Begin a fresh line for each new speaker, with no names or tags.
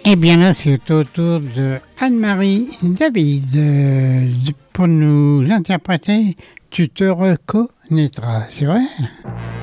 Et bien là, c'est au tour de Anne-Marie David pour nous interpréter Tu te reconnaîtras, c'est vrai?